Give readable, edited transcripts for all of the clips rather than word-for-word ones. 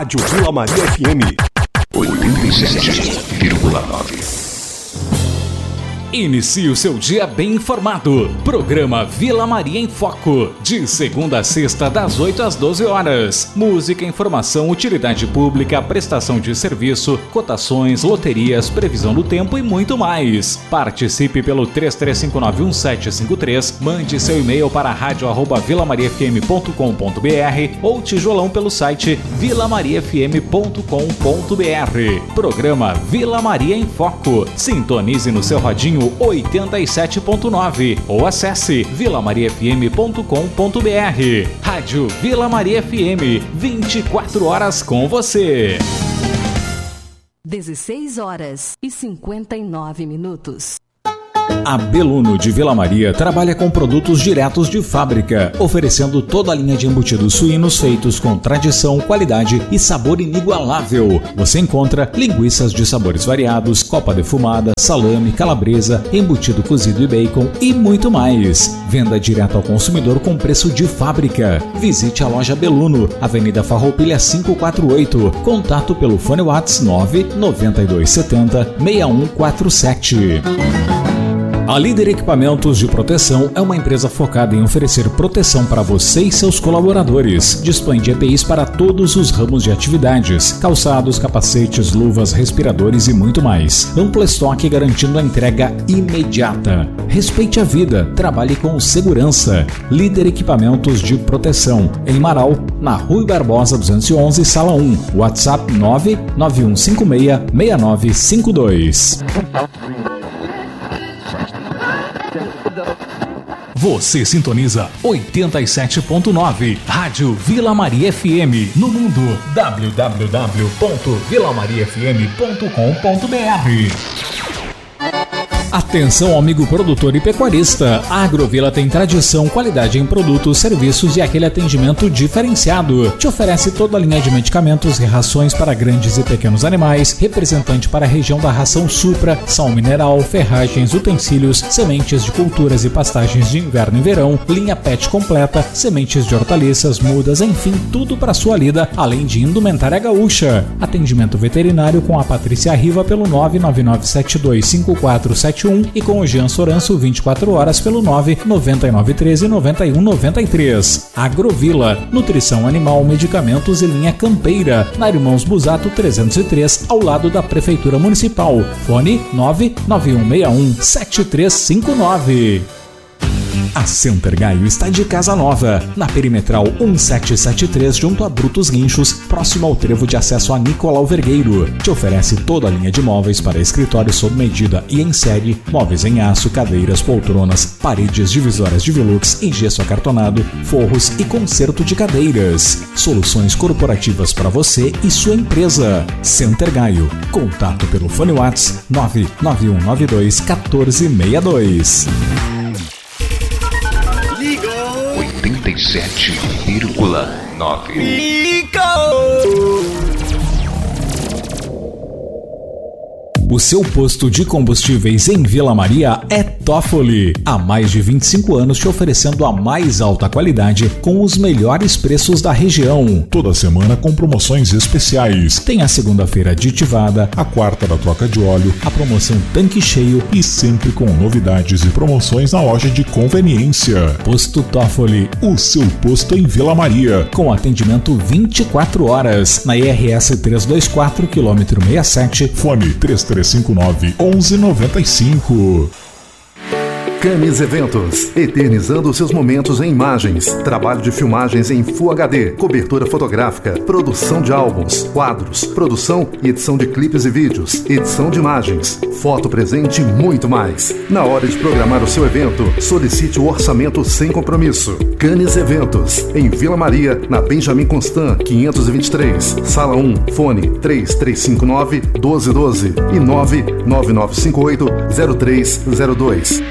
Rádio Vila Maria FM 87,9. Inicie o seu dia bem informado. Programa Vila Maria em Foco. De segunda a sexta, das 8 às 12 horas. Música, informação, utilidade pública, prestação de serviço, cotações, loterias, previsão do tempo e muito mais. Participe pelo 33591753. Mande seu e-mail para radio@vilamariafm.com.br ou tijolão pelo site vilamariafm.com.br. Programa Vila Maria em Foco. Sintonize no seu radinho 87.9 ou acesse vilamariafm.com.br. Rádio Vila Maria FM, 24 horas com você. 16h59. A Beluno de Vila Maria trabalha com produtos diretos de fábrica, oferecendo toda a linha de embutidos suínos feitos com tradição, qualidade e sabor inigualável. Você encontra linguiças de sabores variados, copa defumada, salame, calabresa, embutido cozido e bacon e muito mais. Venda direto ao consumidor com preço de fábrica. Visite a loja Beluno, Avenida Farroupilha 548. Contato pelo fone WhatsApp 99270 6147. A Líder Equipamentos de Proteção é uma empresa focada em oferecer proteção para você e seus colaboradores. Dispõe de EPIs para todos os ramos de atividades: calçados, capacetes, luvas, respiradores e muito mais. Amplo estoque garantindo a entrega imediata. Respeite a vida, trabalhe com segurança. Líder Equipamentos de Proteção, em Marau, na Rui Barbosa 211, Sala 1. WhatsApp 991566952. Você sintoniza 87.9, Rádio Vila Maria FM, no mundo, www.vilamariafm.com.br. Atenção, amigo produtor e pecuarista. A Agrovila tem tradição, qualidade em produtos, serviços e aquele atendimento diferenciado. Te oferece toda a linha de medicamentos e rações para grandes e pequenos animais, representante para a região da ração Supra, sal mineral, ferragens, utensílios, sementes de culturas e pastagens de inverno e verão, linha PET completa, sementes de hortaliças, mudas, enfim, tudo para sua lida, além de indumentária gaúcha. Atendimento veterinário com a Patrícia Riva pelo 999725471 e com o Jean Soranço 24 horas pelo 999139193. Agrovila, nutrição animal, medicamentos e linha campeira, na Irmãos Busato 303, ao lado da Prefeitura Municipal. Fone 991617359. A Center Gaio está de casa nova, na Perimetral 1773, junto a Brutos Guinchos, próximo ao trevo de acesso a Nicolau Vergueiro. Te oferece toda a linha de móveis para escritório sob medida e em série, móveis em aço, cadeiras, poltronas, paredes divisórias de velux em gesso acartonado, forros e conserto de cadeiras. Soluções corporativas para você e sua empresa. Center Gaio. Contato pelo fone WhatsApp 991921462. 87,9. O seu posto de combustíveis em Vila Maria é Toffoli. Há mais de 25 anos te oferecendo a mais alta qualidade com os melhores preços da região. Toda semana com promoções especiais. Tem a segunda-feira aditivada, a quarta da troca de óleo, a promoção tanque cheio e sempre com novidades e promoções na loja de conveniência. Posto Toffoli, o seu posto em Vila Maria. Com atendimento 24 horas na IRS 324, quilômetro 67. Fone 3359-1195. Camis Eventos, eternizando seus momentos em imagens, trabalho de filmagens em Full HD, cobertura fotográfica, produção de álbuns, quadros, produção e edição de clipes e vídeos, edição de imagens, foto presente e muito mais. Na hora de programar o seu evento, solicite o orçamento sem compromisso. Camis Eventos, em Vila Maria, na Benjamin Constant, 523, Sala 1, fone 3359-1212 e 99958-0302.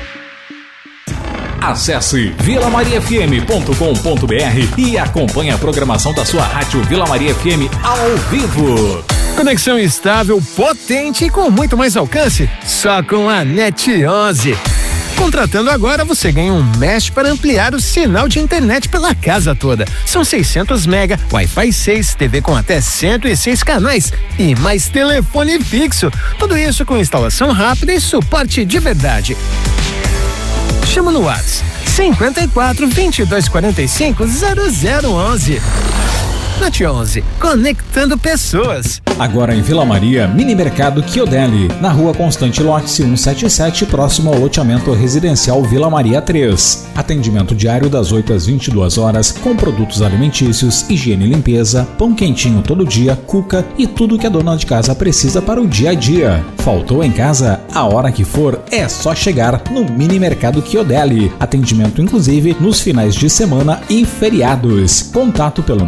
Acesse vilamariafm.com.br e acompanhe a programação da sua rádio Vila Maria FM ao vivo. Conexão estável, potente e com muito mais alcance, só com a NET 11. Contratando agora, você ganha um mesh para ampliar o sinal de internet pela casa toda. São 600 mega, Wi-Fi 6, TV com até 106 canais e mais telefone fixo. Tudo isso com instalação rápida e suporte de verdade. Chama no WhatsApp 54 22 45 0011. NAT 11, conectando pessoas. Agora em Vila Maria, Mini Mercado Chiodelli, na Rua Constante Lotz 177, próximo ao loteamento residencial Vila Maria 3. Atendimento diário das 8 às 22 horas, com produtos alimentícios, higiene e limpeza, pão quentinho todo dia, cuca e tudo que a dona de casa precisa para o dia a dia. Faltou em casa? A hora que for, é só chegar no Mini Mercado Chiodelli. Atendimento inclusive nos finais de semana e feriados. Contato pelo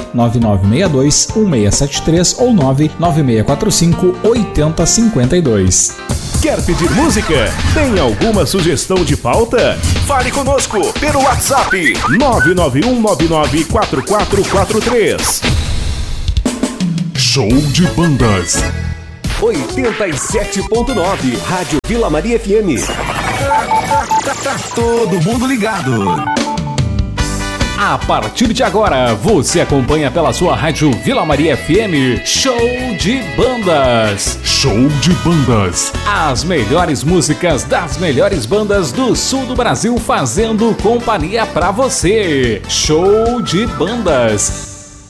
99962-1673 ou 99645-8052. Quer pedir música? Tem alguma sugestão de pauta? Fale conosco pelo WhatsApp 991994443. Show de bandas. 87.9 Rádio Vila Maria FM. Todo mundo ligado. A partir de agora, você acompanha pela sua rádio Vila Maria FM Show de Bandas. Show de bandas. As melhores músicas das melhores bandas do sul do Brasil fazendo companhia pra você. Show de Bandas.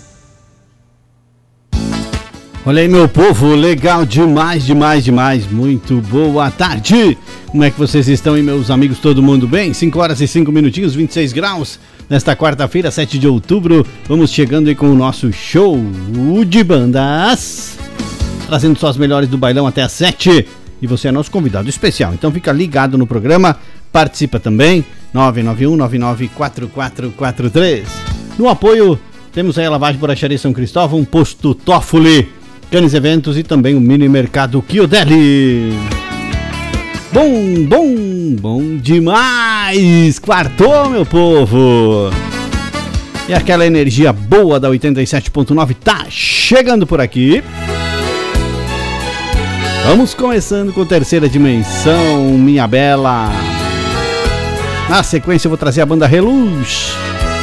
Olha aí, meu povo, legal demais, demais, demais. Muito boa tarde. Como é que vocês estão, hein, meus amigos? Todo mundo bem? 5 horas e 5 minutinhos, 26 graus. Nesta quarta-feira, 7 de outubro, vamos chegando aí com o nosso show de bandas. Trazendo só as melhores do bailão até às 7. E você é nosso convidado especial. Então fica ligado no programa, participa também. 991-994443. No apoio, temos aí a Lavagem Borracharia São Cristóvão, Posto Toffoli, Canis Eventos e também o Mini Mercado Chiodelli. Bom demais! Quartou, meu povo! E aquela energia boa da 87.9 tá chegando por aqui. Vamos começando com Terceira Dimensão, minha bela. Na sequência eu vou trazer a banda Reluz.